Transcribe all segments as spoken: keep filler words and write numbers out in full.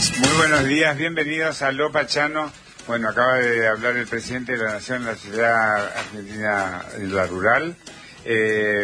Muy buenos días, bienvenidos a Lo Pachano. Bueno, acaba de hablar el presidente de la Nación en la ciudad argentina, en la rural. Eh,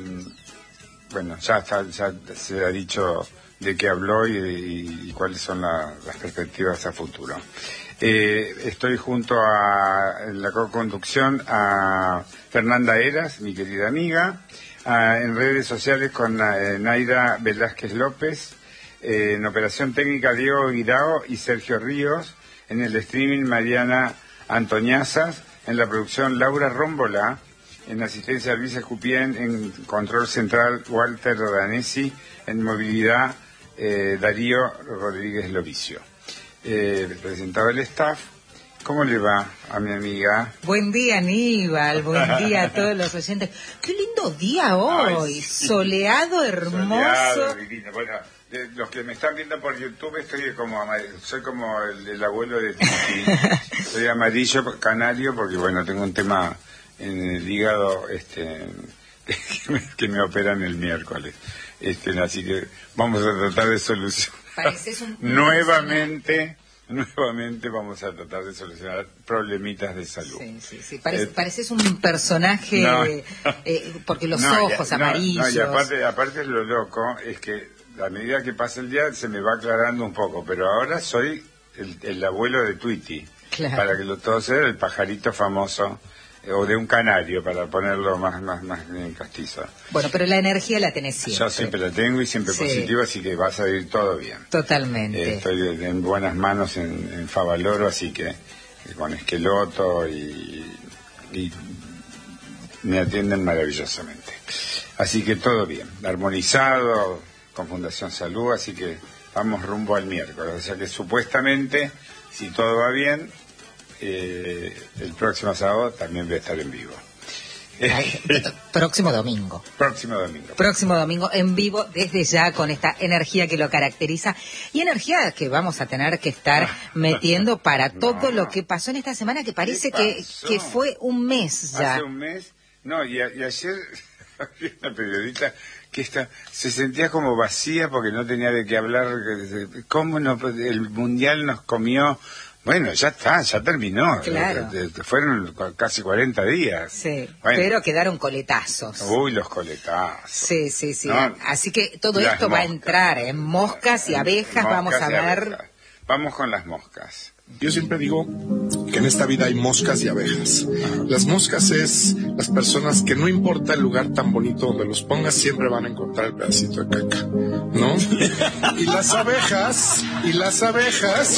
bueno, ya, está, ya se ha dicho de qué habló y, y, y cuáles son la, las perspectivas a futuro. Eh, estoy junto a en la co-conducción a Fernanda Eras, mi querida amiga, a, en redes sociales con eh, Naira Velázquez López, eh, en operación técnica Diego Guirao y Sergio Ríos, en el streaming Mariana Antoñazas, en la producción Laura Rómbola, en asistencia Luis Escupien, en control central Walter Danesi, en movilidad eh, Darío Rodríguez Lovicio. Eh, presentaba el staff. ¿Cómo le va a mi amiga? Buen día, Aníbal, buen día a todos los oyentes. ¡Qué lindo día hoy! Ay, sí. Soleado, hermoso. Soleado, divino. Bueno, de los que me están viendo por YouTube, estoy como soy como el, el abuelo de Titi. Soy amarillo canario porque, bueno, tengo un tema en el hígado este, que, me, que me operan el miércoles. Este, así que vamos a tratar de solucionar. Pareces un... nuevamente... Nuevamente vamos a tratar de solucionar problemitas de salud. Sí, sí, sí. Parece, eh, pareces un personaje, no, eh, porque los no, ojos ya, amarillos. No, no, y aparte, aparte lo loco es que a medida que pasa el día se me va aclarando un poco, pero ahora soy el, el abuelo de Tweety, claro. Para que lo todo sea el pajarito famoso, eh, o de un canario, para ponerlo más, más, más en castizo. Bueno, pero la energía la tenés siempre. Yo siempre la tengo y siempre sí. Positiva, así que va a salir todo bien. Totalmente. Eh, estoy en buenas manos en, en Favaloro, así que eh, con Esqueloto y, y me atienden maravillosamente. Así que todo bien, armonizado con Fundación Salud, así que vamos rumbo al miércoles. O sea que supuestamente, si todo va bien, eh, el próximo sábado también voy a estar en vivo. Ay, próximo domingo. Próximo domingo. Próximo domingo en vivo, desde ya, con esta energía que lo caracteriza y energía que vamos a tener que estar metiendo para todo no. lo que pasó en esta semana, que parece que, que fue un mes ya. Hace un mes, no, y, a, y ayer había una periodista que está, se sentía como vacía porque no tenía de qué hablar. ¿Cómo no, el Mundial nos comió? Bueno, ya está, ya terminó. Claro. Fueron casi cuarenta días. Sí, bueno. Pero quedaron coletazos. Uy, los coletazos. Sí, sí, sí. No, así que todo esto moscas. Va a entrar en moscas y abejas, moscas vamos a ver. Abejas. Vamos con las moscas. Yo siempre digo que en esta vida hay moscas y abejas. Las moscas es las personas que no importa el lugar tan bonito donde los pongas, siempre van a encontrar el pedacito de caca, ¿no? Y las abejas, y las abejas...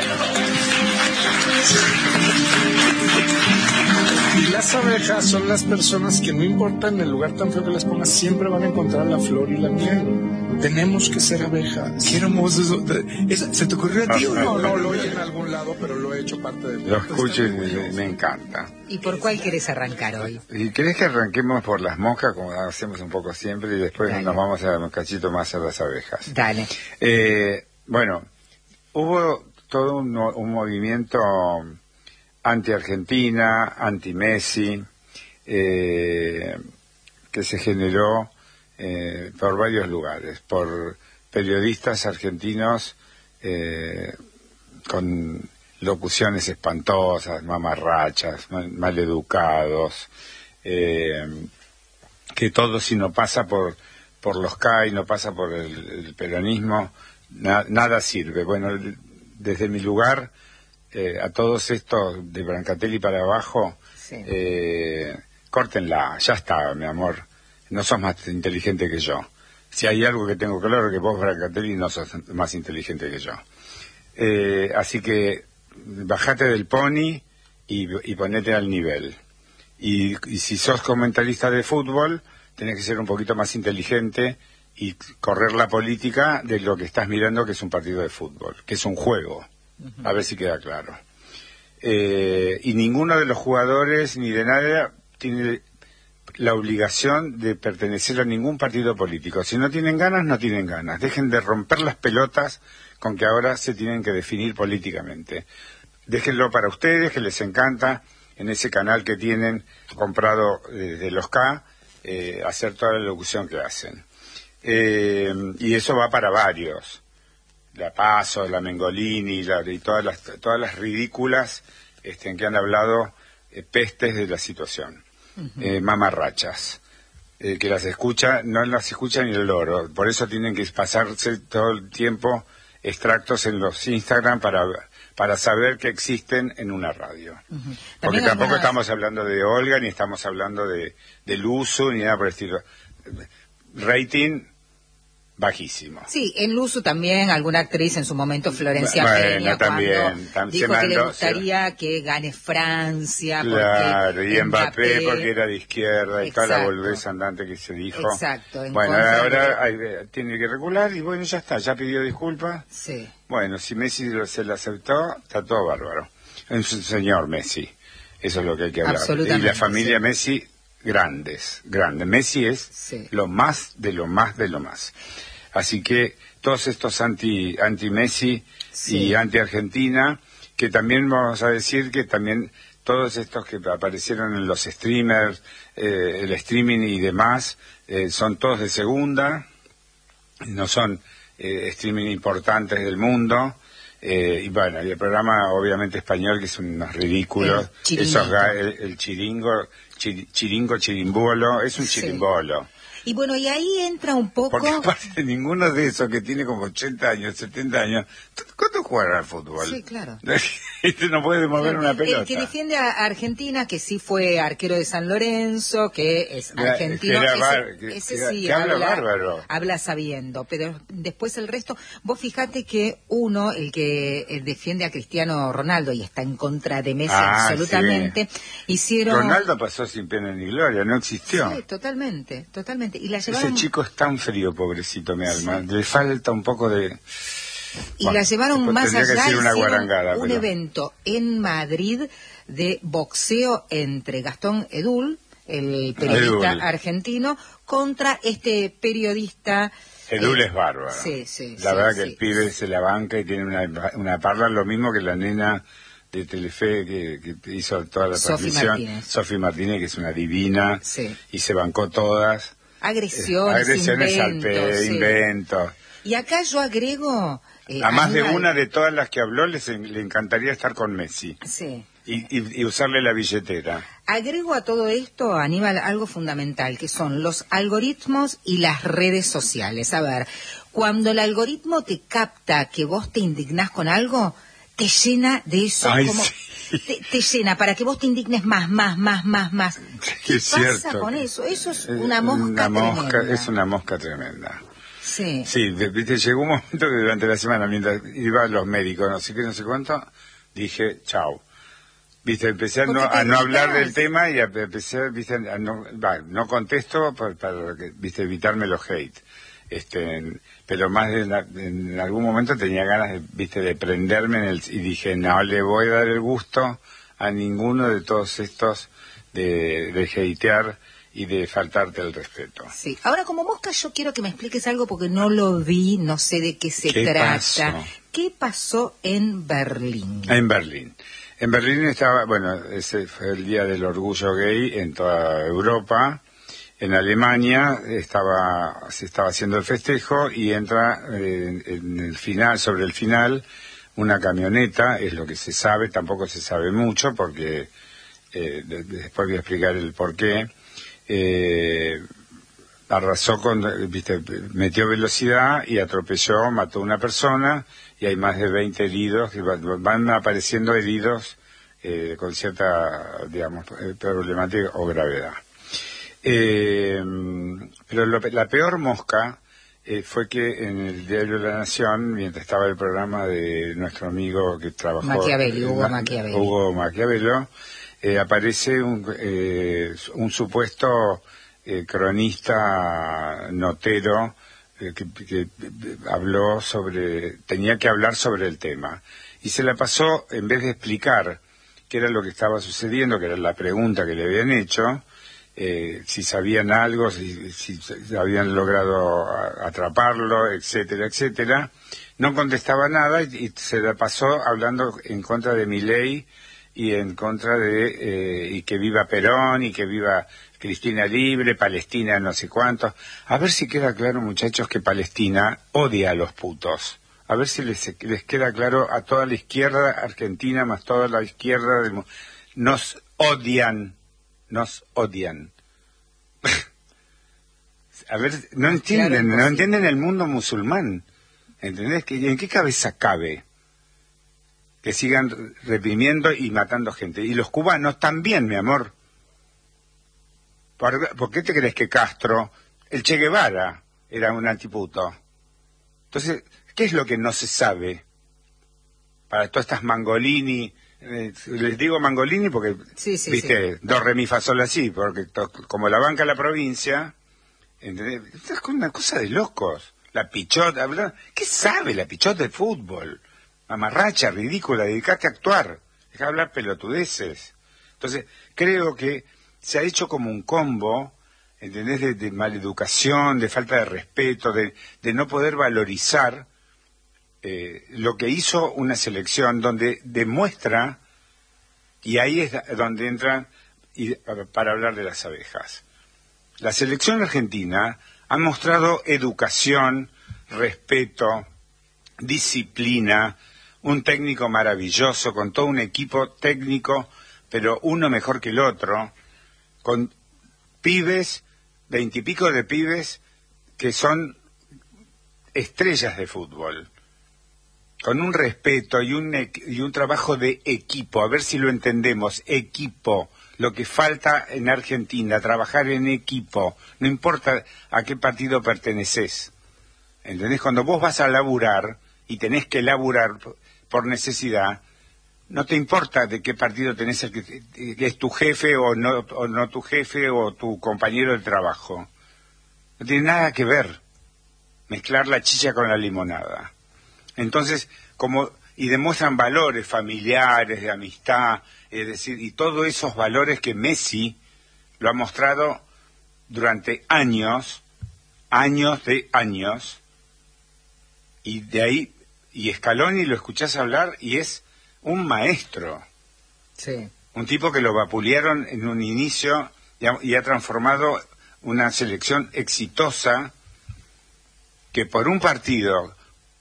Y las abejas son las personas que no importa en el lugar tan feo que las pongas, siempre van a encontrar la flor y la miel. Tenemos que ser abejas. Qué hermoso eso. ¿Eso ¿Se te ocurrió a ti o no? No, lo oí en algún lado, pero lo he hecho parte de... Lo escucho y me, me encanta. ¿Y por cuál querés arrancar hoy? ¿Y querés que arranquemos por las moscas, como hacemos un poco siempre, y después Dale. Nos vamos a un cachito más a las abejas? Dale. Eh, bueno, hubo todo un, un movimiento anti-Argentina, anti-Messi, eh, que se generó eh, por varios lugares, por periodistas argentinos eh, con locuciones espantosas, mamarrachas, mal, maleducados, eh, que todo si no pasa por por los C A I, no pasa por el, el peronismo, na, nada sirve. Bueno, desde mi lugar, eh, a todos estos de Brancatelli para abajo, sí. eh, córtenla, ya está, mi amor, no sos más inteligente que yo. Si hay algo que tengo claro, que vos, Brancatelli, no sos más inteligente que yo. Eh, así que bajate del pony y, y ponete al nivel. Y, y si sos comentarista de fútbol, tenés que ser un poquito más inteligente y correr la política de lo que estás mirando, que es un partido de fútbol, que es un juego. Uh-huh. A ver si queda claro. Eh, y ninguno de los jugadores ni de nada tiene la obligación de pertenecer a ningún partido político. Si no tienen ganas, no tienen ganas. Dejen de romper las pelotas con que ahora se tienen que definir políticamente. Déjenlo para ustedes, que les encanta, en ese canal que tienen comprado eh, de los K, eh, hacer toda la locución que hacen. Eh, y eso va para varios. la Paso, la Mengolini la, y todas las todas las ridículas este, en que han hablado eh, pestes de la situación, uh-huh. eh, mamarrachas. Eh, que las escucha, no las escucha ni el loro, por eso tienen que pasarse todo el tiempo extractos en los Instagram para para saber que existen en una radio. Uh-huh. Porque tampoco más... estamos hablando de Olga, ni estamos hablando de del uso, ni nada por el estilo. Rating bajísimo. Sí, en Luzu también, alguna actriz en su momento, Florencia bueno, Peña, también, cuando dijo que le gustaría se... que gane Francia. Claro, y Mbappé, Mbappé porque era de izquierda, y toda la boludez andante que se dijo. Exacto. Bueno, ahora hay, tiene que regular y bueno, ya está, ya pidió disculpas. Sí. Bueno, si Messi se la aceptó, está todo bárbaro. Es un señor Messi, eso es lo que hay que hablar. Absolutamente. Y la familia sí. Messi, grandes, grandes. Messi es sí. lo más de lo más de lo más. Así que todos estos anti anti Messi sí. y anti Argentina, que también vamos a decir que también todos estos que aparecieron en los streamers, eh, el streaming y demás, eh, son todos de segunda, no son eh, streaming importantes del mundo. Eh, y bueno, y el programa obviamente español, que son unos ridículos, el esos el, el chiringo, chir, chiringo, chirimbolo, es un sí. chirimbolo. Y bueno, y ahí entra un poco... Porque aparte ninguno de esos que tiene como ochenta años, setenta años, ¿cuánto juegan al fútbol? Sí, claro. Este no puede mover claro. una pelota. El que defiende a Argentina, que sí fue arquero de San Lorenzo, que es argentino, que ese, bar, que, ese que, sí que habla, habla, bárbaro. habla sabiendo, pero después el resto... Vos fijate que uno, el que el defiende a Cristiano Ronaldo y está en contra de Messi ah, absolutamente, sí. hicieron... Ronaldo pasó sin pena ni gloria, no existió. Sí, totalmente, totalmente. Y la llevaron... Ese chico es tan frío, pobrecito, mi alma. Sí. Le falta un poco de... Y bueno, la llevaron más allá, una hicieron un pero... evento en Madrid de boxeo entre Gastón Edul, el periodista Edul. argentino, contra este periodista... Edul eh, es bárbaro. Sí, sí, la sí, verdad sí, que el pibe sí. se la banca y tiene una, una parla, lo mismo que la nena de Telefe que, que hizo toda la Sofi transmisión. Martínez. Sofi Martínez, que es una divina, sí. y se bancó todas. Agresiones, eh, agresiones inventos, al pe, sí. inventos. Y acá yo agrego... Eh, a más de una... una de todas las que habló les, le encantaría estar con Messi. Sí. Y, y, y usarle la billetera. Agrego a todo esto, Aníbal, algo fundamental, que son los algoritmos y las redes sociales. A ver, cuando el algoritmo te capta que vos te indignás con algo, te llena de eso. Ay, como sí. te, te llena para que vos te indignes más, más, más, más, más. ¿Qué es pasa cierto. con eso? Eso es una mosca, una mosca tremenda. Es una mosca tremenda. Sí. Sí, viste, llegó un momento que durante la semana, mientras iban los médicos, no sé qué, no sé cuánto, dije, chao. Viste, empecé a no, a no hablar del tema y a, empecé, viste, a no, va, no contesto para, para, viste, evitarme los hate. Este, pero más de la, en algún momento tenía ganas de, viste, de prenderme en el, y dije, no le voy a dar el gusto a ninguno de todos estos de, de hatear y de faltarte el respeto. Sí. Ahora, como mosca, yo quiero que me expliques algo porque no lo vi, no sé de qué se ¿Qué trata. Pasó? ¿Qué pasó en Berlín? En Berlín. En Berlín estaba, bueno, ese fue el Día del Orgullo Gay en toda Europa. En Alemania estaba se estaba haciendo el festejo y entra eh, en el final, sobre el final, una camioneta, es lo que se sabe, tampoco se sabe mucho porque eh, de, después voy a explicar el porqué. Eh, arrasó con, viste, metió velocidad y atropelló, mató a una persona y hay más de veinte heridos, van apareciendo heridos eh, con cierta, digamos, problemática o gravedad. Eh, pero lo, la peor mosca eh, fue que en el Diario de la Nación, mientras estaba el programa de nuestro amigo que trabajó... Machiavelli, Hugo Ma, Machiavelli. Hugo Machiavello, eh, aparece un, eh, un supuesto eh, cronista notero eh, que, que habló sobre... tenía que hablar sobre el tema. Y se la pasó, en vez de explicar qué era lo que estaba sucediendo, que era la pregunta que le habían hecho... Eh, si sabían algo, si, si, si habían logrado atraparlo, etcétera, etcétera, no contestaba nada y, y se la pasó hablando en contra de Milei y en contra de eh, y que viva Perón y que viva Cristina libre, Palestina no sé cuántos. A ver si queda claro, muchachos, que Palestina odia a los putos, a ver si les, les queda claro a toda la izquierda argentina, más toda la izquierda del mundo. Nos odian, nos odian. A ver, no entienden, claro, no entienden el mundo musulmán. ¿Entendés? ¿En qué cabeza cabe que sigan reprimiendo y matando gente? Y los cubanos también, mi amor. ¿Por, ¿por qué te crees que Castro, el Che Guevara, era un antiputo? Entonces, ¿qué es lo que no se sabe? Para todas estas Mangolini, eh, les digo Mangolini porque, sí, sí, viste, sí. do, re, mi, fa, sol, así, porque to, como la banca de la provincia, ¿entendés? Esto es una cosa de locos. La pichota, ¿qué sabe la pichota de fútbol? Mamarracha, ridícula, dedicate a actuar, deja de hablar pelotudeces. Entonces, creo que se ha hecho como un combo, ¿entendés? De, de maleducación, de falta de respeto, de, de no poder valorizar eh, lo que hizo una selección donde demuestra, y ahí es donde entran y, para hablar de las abejas. La selección argentina ha mostrado educación, respeto, disciplina, un técnico maravilloso, con todo un equipo técnico, pero uno mejor que el otro, con pibes, veintipico de pibes, que son estrellas de fútbol, con un respeto y un, y un trabajo de equipo, a ver si lo entendemos, equipo. Lo que falta en Argentina, trabajar en equipo, no importa a qué partido perteneces. ¿Entendés? Cuando vos vas a laburar y tenés que laburar por necesidad, no te importa de qué partido tenés, el que, que es tu jefe o no, o no tu jefe o tu compañero de trabajo. No tiene nada que ver mezclar la chicha con la limonada. Entonces, como y demuestran valores familiares, de amistad, es decir, y todos esos valores que Messi lo ha mostrado durante años, años de años, y de ahí, y Scaloni lo escuchás hablar y es un maestro. Sí. Un tipo que lo vapulearon en un inicio y ha, y ha transformado una selección exitosa que por un partido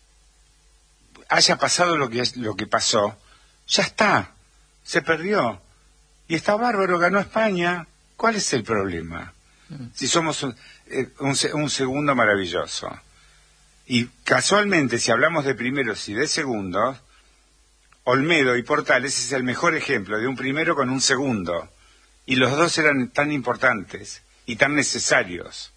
haya pasado lo que, lo que pasó, ya está. Se perdió. Y está bárbaro, ganó España. ¿Cuál es el problema? Si somos un, un, un segundo maravilloso. Y casualmente, si hablamos de primeros y de segundos, Olmedo y Portales es el mejor ejemplo de un primero con un segundo. Y los dos eran tan importantes y tan necesarios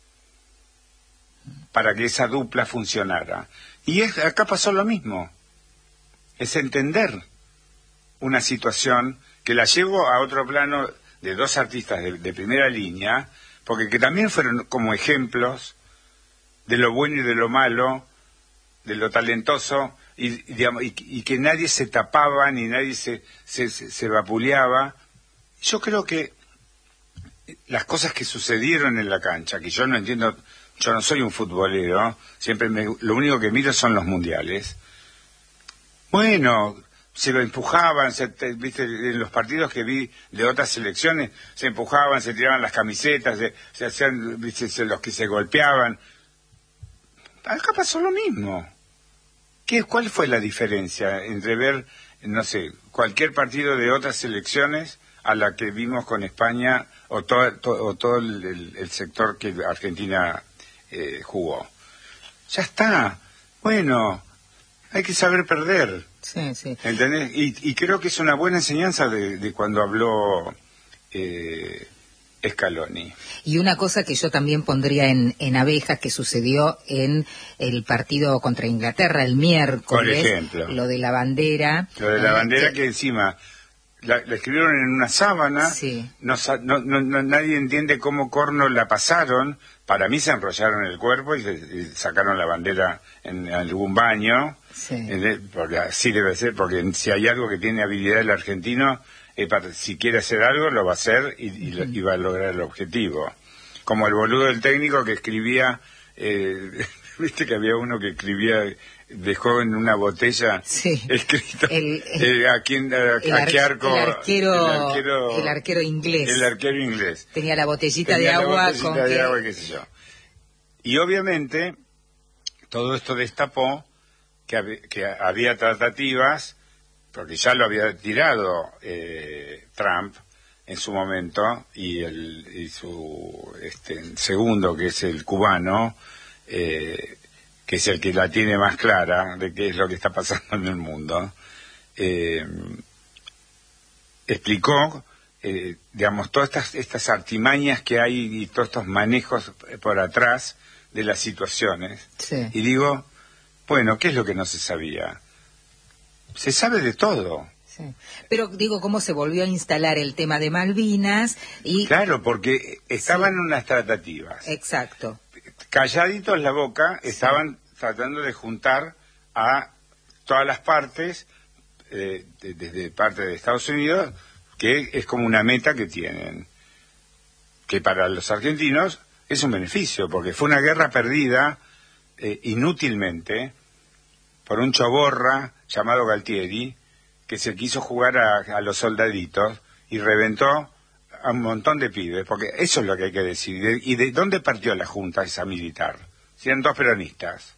para que esa dupla funcionara. Y es, acá pasó lo mismo. Es entender una situación que la llevo a otro plano de dos artistas de, de primera línea, porque que también fueron como ejemplos de lo bueno y de lo malo, de lo talentoso, y, digamos, y, y que nadie se tapaba ni nadie se, se, se, se vapuleaba. Yo creo que las cosas que sucedieron en la cancha, que yo no entiendo, yo no soy un futbolero, siempre me, lo único que miro son los mundiales. Bueno, se lo empujaban, se, te, viste, en los partidos que vi de otras selecciones, se empujaban, se tiraban las camisetas, se, se hacían, viste, se, los que se golpeaban. Acá pasó lo mismo. ¿Qué, ¿Cuál fue la diferencia entre ver, no sé, cualquier partido de otras selecciones a la que vimos con España o todo, to, o todo el, el, el sector que Argentina eh, jugó? Ya está. Bueno, hay que saber perder. Sí, sí. ¿Entendés? Y, y creo que es una buena enseñanza de, de cuando habló eh, Scaloni. Y una cosa que yo también pondría en, en abejas que sucedió en el partido contra Inglaterra el miércoles. Por ejemplo. Lo de la bandera. Lo de la bandera que, que encima la, la escribieron en una sábana. Sí. No, no, no, no, nadie entiende cómo corno la pasaron. Para mí se enrollaron el cuerpo y, y sacaron la bandera en algún baño. Sí. Porque así debe ser, porque si hay algo que tiene habilidad el argentino, eh, para, si quiere hacer algo, lo va a hacer y, y, uh-huh. y va a lograr el objetivo. Como el boludo del técnico que escribía, eh, viste que había uno que escribía, dejó en una botella sí. escrito el, el, eh, a quién, a, el, a qué arco, el arquero, el arquero, el arquero inglés. El arquero inglés. Tenía la botellita Tenía de la agua botellita con de que... agua, qué sé yo. Y obviamente todo esto destapó que, hab- que había tratativas, porque ya lo había tirado eh, Trump en su momento, y, el, y su este, segundo, que es el cubano, eh, que es el que la tiene más clara de qué es lo que está pasando en el mundo, eh, explicó, eh, digamos, todas estas, estas artimañas que hay y todos estos manejos por atrás de las situaciones. Sí. Y digo, bueno, ¿qué es lo que no se sabía? Se sabe de todo. Sí. Pero digo, ¿cómo se volvió a instalar el tema de Malvinas? Y Claro, porque estaban Sí. en unas tratativas. Exacto. Calladitos la boca, estaban tratando de juntar a todas las partes, eh, de- desde parte de Estados Unidos, que es como una meta que tienen, que para los argentinos es un beneficio, porque fue una guerra perdida eh, inútilmente por un choborra llamado Galtieri, que se quiso jugar a, a los soldaditos y reventó a un montón de pibes, porque eso es lo que hay que decir. ¿De- ¿Y de dónde partió la junta esa militar? Si eran dos peronistas.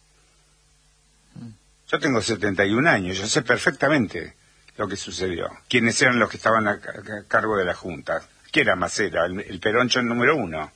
Yo tengo setenta y un años, yo sé perfectamente lo que sucedió. ¿Quiénes eran los que estaban a, ca- a cargo de la junta? ¿Quién era Macera? El, el peroncho número uno.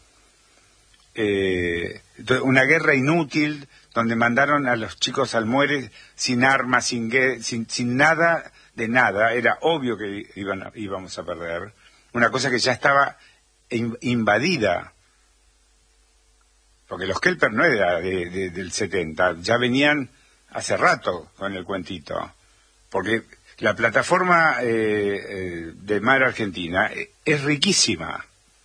Eh, entonces, una guerra inútil donde mandaron a los chicos al muere sin armas, sin, gue- sin, sin nada de nada. Era obvio que iban a- íbamos a perder. Una cosa que ya estaba in- invadida. Porque los Kelper no era de- de- del setenta, ya venían hace rato con el cuentito. Porque la plataforma eh, eh, de mar argentina eh, es riquísima.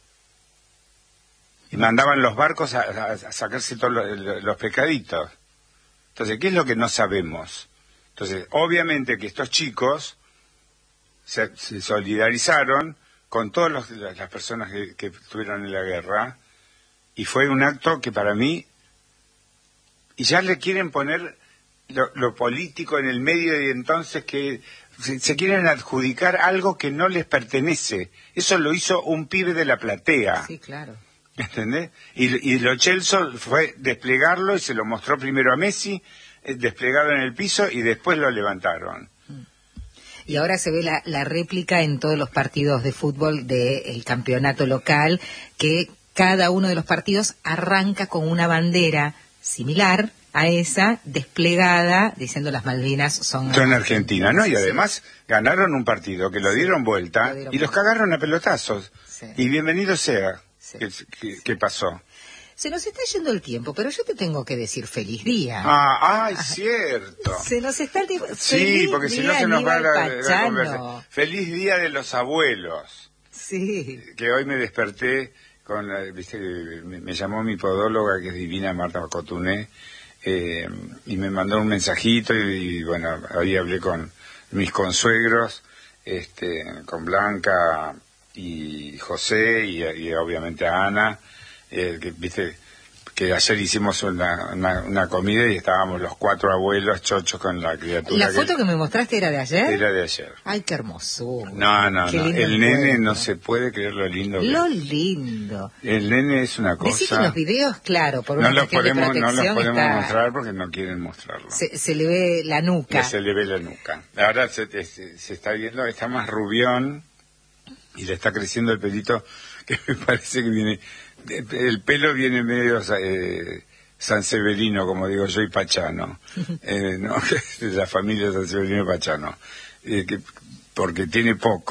Y mandaban los barcos a, a- a sacarse todos los, los pescaditos. Entonces, ¿qué es lo que no sabemos? Entonces, obviamente que estos chicos se, se solidarizaron con todas los- las las personas que, que estuvieron en la guerra, y fue un acto que para mí, y ya le quieren poner lo, lo político en el medio, y entonces que se, se quieren adjudicar algo que no les pertenece. Eso lo hizo un pibe de la platea. Sí, claro. ¿Entendés? Y, y lo Chelsea fue desplegarlo y se lo mostró primero a Messi, eh, desplegado en el piso, y después lo levantaron. Y ahora se ve la, la réplica en todos los partidos de fútbol del campeonato local, que cada uno de los partidos arranca con una bandera similar a esa, desplegada, diciendo las Malvinas son... Son Argentina, ¿no? Y Sí. además ganaron un partido que lo Sí, dieron vuelta lo dieron y los vuelta. cagaron a pelotazos. Sí. Y bienvenido sea Sí. que, que- que pasó. Se nos está yendo el tiempo, pero yo te tengo que decir feliz día. Ah, ay, cierto. Se nos está el tiempo. Sí, Feliz porque si no día, se nos va Aníbal la, la Pachano. conversación. Feliz día de los abuelos. Sí. Que hoy me desperté con, la- viste, me, me llamó mi podóloga, que es divina, Marta Cotuné, eh, y me mandó un mensajito, y, y bueno, ahí hablé con mis consuegros, este, con Blanca y José, y, y obviamente a Ana, eh, que viste que ayer hicimos una, una, una comida y estábamos los cuatro abuelos chochos con la criatura. ¿La foto que me mostraste era de ayer? Era de ayer. Ay, qué hermosura. No, no, Qué no. lindo El nene encuentro. no se puede creer lo lindo que Lo es. lindo. El nene es una Decís que cosa. los videos, claro, por No una los cuestión de podemos, no los protección podemos está- mostrar porque no quieren mostrarlo. se, se le ve la nuca. Ya se le ve la nuca. Ahora se, se, se está viendo, está más rubión y le está creciendo el pelito, que me parece que viene, el pelo viene medio eh, sanseverino, como digo yo, y Pachano, eh, ¿no? De la familia Sanseverino y Pachano, eh, que, porque tiene poco,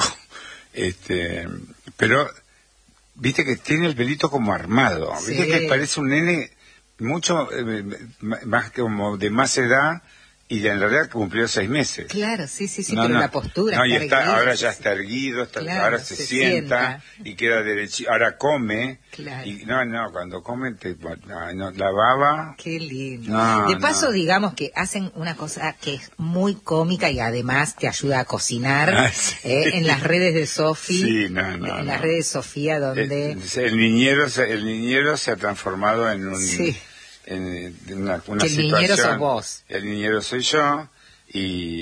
este, pero viste que tiene el pelito como armado, viste Sí. que parece un nene mucho eh, más como de más edad, y en realidad cumplió seis meses. Claro, sí, sí, sí, No, pero no. la postura No, y está está, erguida, ahora sí, ya sí. está erguido, está- Claro, ahora se, se sienta, sienta. y queda derechito, ahora come. Claro. Y no, no, cuando come, te, no, no, la baba. Qué lindo. No, de paso, no. digamos que hacen una cosa que es muy cómica y además te ayuda a cocinar, Ah, sí. eh, en las redes de Sofi, Sí, no, no, en no. las redes de Sofía, donde... El, el niñero, se- el niñero se ha transformado en un, Sí. en, en una, una Que el niñero situación. sos vos. El niñero soy yo, y, y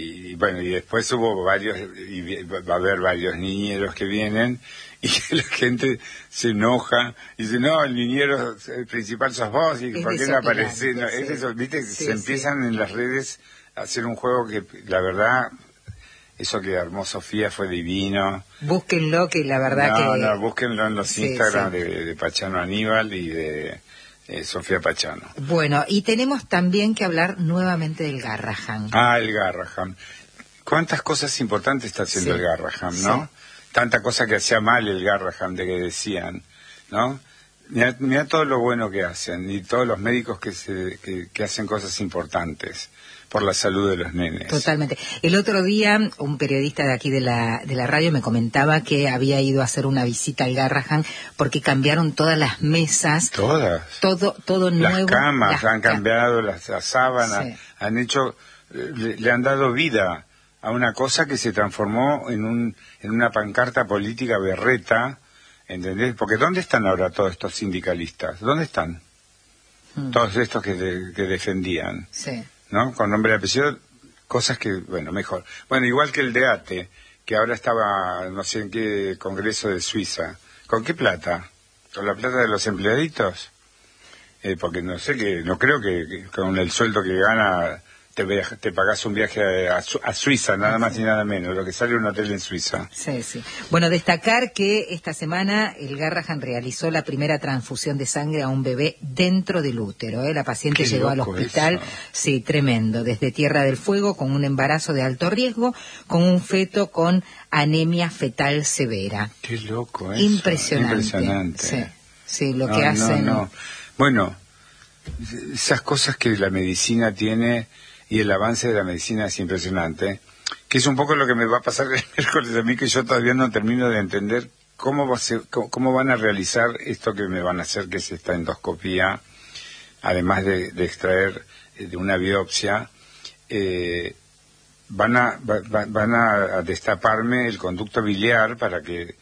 bueno, y después hubo varios, y va a haber varios niñeros que vienen, y la gente se enoja, y dice, no, el niñero el principal sos vos, y ¿por qué no aparece? No, sí. Es eso, viste, sí, se empiezan sí. en las redes a hacer un juego que, la verdad, eso que armó Sofía fue divino. Búsquenlo, que la verdad no, que... No, no, búsquenlo en los sí, Instagram sí. De, de Pachano Aníbal y de... Eh, Sofía Pachano. Bueno, y tenemos también que hablar nuevamente del Garrahan. Ah, el Garrahan. ¿Cuántas cosas importantes está haciendo sí, el Garrahan, no? Sí. Tanta cosa que hacía mal el Garrahan, de que decían, ¿no? Mira, mira todo lo bueno que hacen, y todos los médicos que, se, que, que hacen cosas importantes por la salud de los nenes. Totalmente. El otro día, un periodista de aquí de la, de la radio me comentaba que había ido a hacer una visita al Garrahan porque cambiaron todas las mesas. Todas. Todo, todo nuevo. Las camas las han cambiado, las, las sábanas, sí. han hecho, le, le han dado vida a una cosa que se transformó en un, en una pancarta política berreta, ¿entendés? Porque ¿dónde están ahora todos estos sindicalistas? ¿Dónde están? Hmm. Todos estos que, de, que defendían. Sí. ¿No? Con nombre y apellido, cosas que, bueno, mejor. Bueno, igual que el de ATE, que ahora estaba, no sé en qué congreso de Suiza. ¿Con qué plata? ¿Con la plata de los empleaditos? Eh, porque no sé, que no creo que, que con el sueldo que gana te, viaja, te pagás un viaje a, a Suiza, nada más sí. ni nada menos, lo que sale un hotel en Suiza. Sí, sí. Bueno, destacar que esta semana el Garrahan realizó la primera transfusión de sangre a un bebé dentro del útero. ¿eh? La paciente Qué llegó al hospital, eso. sí, tremendo, desde Tierra del Fuego, con un embarazo de alto riesgo, con un feto con anemia fetal severa. Qué loco eso. Impresionante. Impresionante. Sí, sí, lo no, que hacen. No, no. Bueno, esas cosas que la medicina tiene y el avance de la medicina es impresionante, que es un poco lo que me va a pasar el miércoles a mí, que yo todavía no termino de entender cómo, va a ser, cómo, cómo van a realizar esto que me van a hacer, que es esta endoscopía, además de, de extraer de una biopsia, eh, van a va, van a destaparme el conducto biliar para que